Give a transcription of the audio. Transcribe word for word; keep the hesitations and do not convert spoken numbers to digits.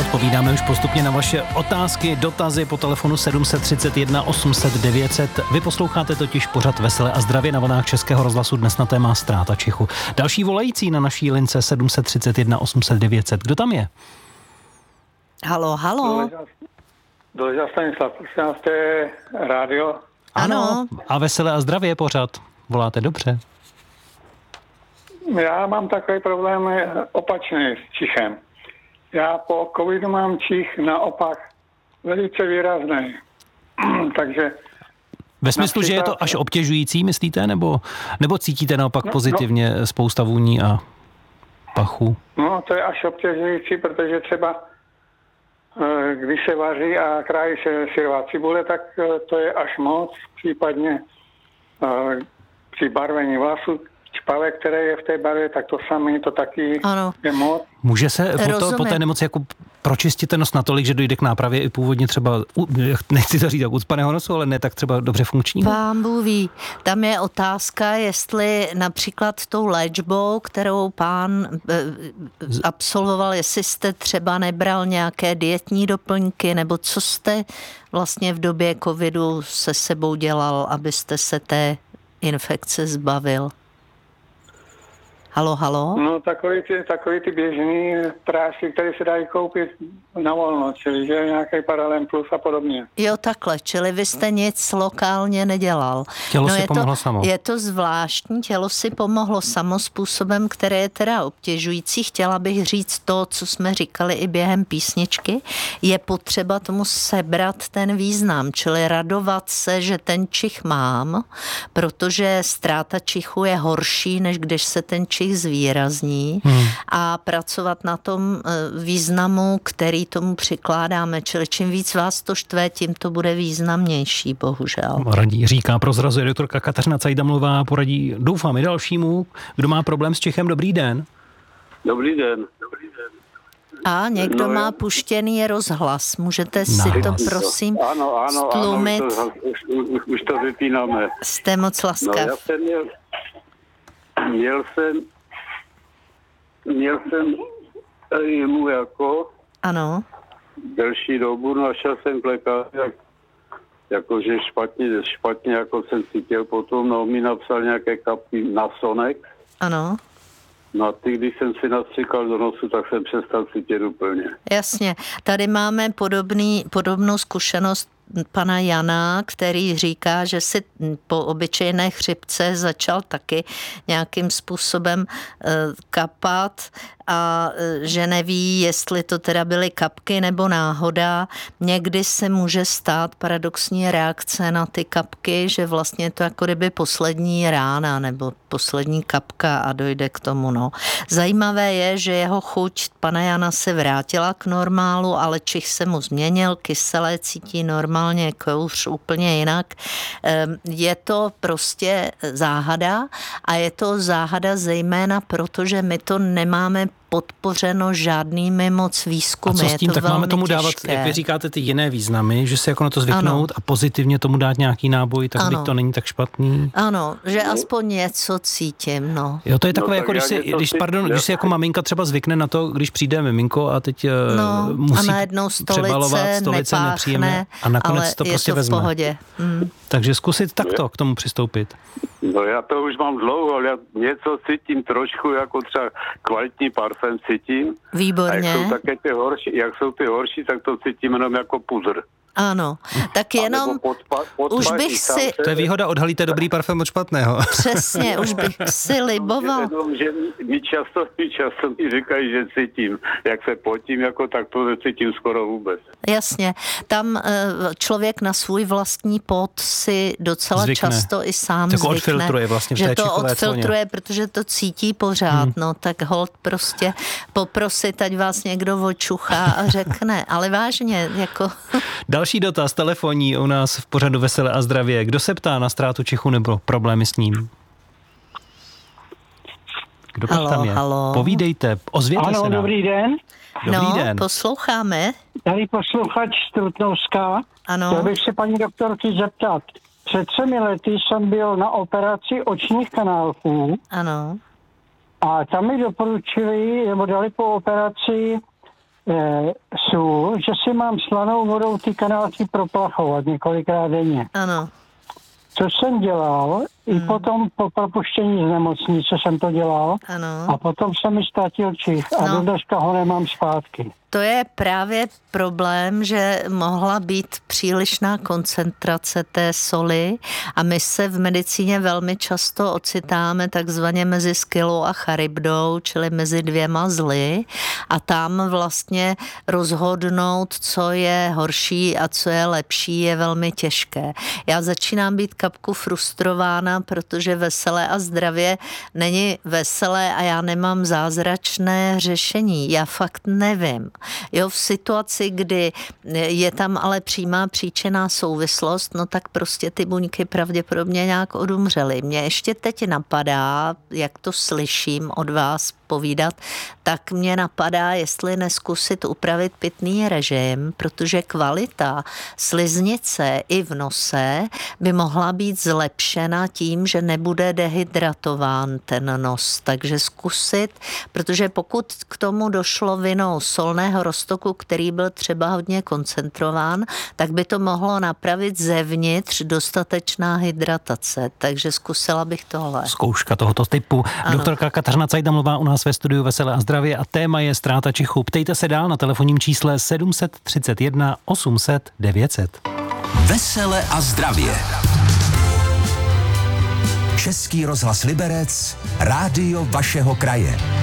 Odpovídáme už postupně na vaše otázky, dotazy po telefonu sedm set třicet jedna osm set devět set. Vy posloucháte totiž pořad Veselé a zdravě na vlnách Českého rozhlasu dnes na téma ztráta čichu. Další volající na naší lince sedm set třicet jedna osm set devět set. Kdo tam je? Halo, halo. Doležel Stanislav, prosím vás, to je rádio. Ano. A Veselé a zdravě pořad. Voláte dobře. Já mám takový problém opačný s čichem. Já po covidu mám čich naopak velice výrazný. Takže ve smyslu, že je to až obtěžující, myslíte? Nebo, nebo cítíte naopak no, pozitivně no, spousta vůní a pachu? No, to je až obtěžující, protože třeba když se vaří a krájí se syrová cibule, tak to je až moc. Případně při barvení vlasů špavé, které je v té barvě, tak to samé, to taky ano. je moc. Může se po, to, po té nemoci jako pročistit ten nos natolik, že dojde k nápravě i původně třeba, nechci to říct tak ucpaného nosu, ale ne tak třeba dobře funkčního? Pán Bůh ví. Tam je otázka, jestli například tou léčbou, kterou pán absolvoval, jestli jste třeba nebral nějaké dietní doplňky, nebo co jste vlastně v době covidu se sebou dělal, abyste se té infekce zbavil? Halo, halo? No takový ty, takový ty běžný prášky, které se dají koupit na volno, čili že nějaký Paralen Plus a podobně. Jo, takhle, čili vy jste nic lokálně nedělal. Tělo no si je pomohlo to, samo. Je to zvláštní, tělo si pomohlo samo způsobem, který je teda obtěžující. Chtěla bych říct to, co jsme říkali i během písničky. Je potřeba tomu sebrat ten význam, čili radovat se, že ten čich mám, protože ztráta čichu je horší, než když se ten čich zvýrazní hmm. a pracovat na tom významu, který tomu přikládáme. Čili čím víc vás to štve, tím to bude významnější, bohužel. Radí, říká, prozrazuje doktorka Kateřina Cajdamlová, poradí, doufám, i dalšímu, kdo má problém s čichem. Dobrý den. Dobrý den. Dobrý den. A někdo no, má já... puštěný rozhlas. Můžete si no, to, prosím, ano, ano, stlumit? Ano, už to, už, už to vypínáme. Jste moc laskav. No, já jsem měl, měl jsem měl jsem jemu jako ano. delší dobu, našel jsem k lékaři, jak, jakože špatně, špatně jako jsem cítil potom, no mi napsal nějaké kapky na sonek. Ano. No a ty, když jsem si nastříkal do nosu, tak jsem přestal cítit úplně. Jasně. Tady máme podobný, podobnou zkušenost pana Jana, který říká, že si po obyčejné chřipce začal taky nějakým způsobem kapat a že neví, jestli to teda byly kapky nebo náhoda. Někdy se může stát paradoxní reakce na ty kapky, že vlastně to jako kdyby poslední rána nebo poslední kapka a dojde k tomu. No. Zajímavé je, že jeho chuť pana Jana se vrátila k normálu, ale čich se mu změnil, kyselé cítí normálně, kouř úplně jinak. Je to prostě záhada a je to záhada zejména proto, že my to nemáme podpořeno žádnými moc výzkumy. A co s tím, je to tak máme tomu těžké. dávat, jak vy říkáte, ty jiné významy, že se jako na to zvyknout ano. a pozitivně tomu dát nějaký náboj, tak byť to není tak špatný. Ano, že aspoň něco cítím, no. Jo, to je takové, no, jako když si, když, pardon, já. když si jako maminka třeba zvykne na to, když přijde miminko a teď no, musí a přebalovat, stolice nepáchne, nepříjemné a nakonec to prostě to vezme. V pohodě. Mm. Takže zkusit takto k tomu přistoupit. No já to už mám dlouho, ale já něco cítím trošku, jako třeba kvalitní parfém cítím. Výborně. A jak jsou také ty horší, jak jsou ty horší, tak to cítím jenom jako pudr. Ano, tak jenom podpa, podpa, už bych si... To je výhoda, odhalíte dobrý parfém od špatného. Přesně, už bych si liboval. Jenom, že mi často, mi často mi říkají, že cítím, jak se potím, jako tak to necítím skoro vůbec. Jasně, tam člověk na svůj vlastní pot si docela zvykne. Často i sám tak zvykne. Odfiltruje vlastně v té že to odfiltruje, cloně. Protože to cítí pořád, hmm. no tak holt prostě poprosit, ať vás někdo očuchá a řekne, ale vážně, jako... Další dotaz telefonní u nás v pořadu Veselé a zdravě. Kdo se ptá na ztrátu čichu nebo problémy s ním? Kdo halo, tam je? Halo. Povídejte, ozvěte ano, se nám. Dobrý den. Dobrý no, den. posloucháme. Tady posluchač Trutnovská. Ano. Chtěl bych se paní doktorky zeptat. Před třemi lety jsem byl na operaci očních kanálků. Ano. A tam mi doporučili, nebo dali po operaci eh, sůl, že si mám slanou vodou ty kanálky proplachovat několikrát denně. Ano. Což jsem dělal, hmm. i potom po propuštění z nemocnice jsem to dělal. Ano. A potom jsem mi ztratil čich a No. do dneška ho nemám zpátky. To je právě problém, že mohla být přílišná koncentrace té soli a my se v medicíně velmi často ocitáme takzvaně mezi Skyllou a Charybdou, čili mezi dvěma zly a tam vlastně rozhodnout, co je horší a co je lepší, je velmi těžké. Já začínám být kapku frustrována, protože veselé a zdravě není veselé a já nemám zázračné řešení. Já fakt nevím. Jo, v situaci, kdy je tam ale přímá příčinná souvislost, no tak prostě ty buňky pravděpodobně nějak odumřely. Mě ještě teď napadá, jak to slyším od vás povídat, tak mě napadá, jestli neskusit upravit pitný režim, protože kvalita sliznice i v nose by mohla být zlepšena tím, že nebude dehydratován ten nos. Takže zkusit, protože pokud k tomu došlo vinou solného roztoku, který byl třeba hodně koncentrován, tak by to mohlo napravit zevnitř dostatečná hydratace. Takže zkusila bych tohle. Zkouška tohoto typu. Ano. Doktorka Kateřina Cajda mluvá u nás ve studiu Veselé a zdravě a téma je ztráta čichu. Ptejte se dál na telefonním čísle sedm set třicet jedna osm set devět set. Vesele a zdravě. Český rozhlas Liberec, rádio vašeho kraje.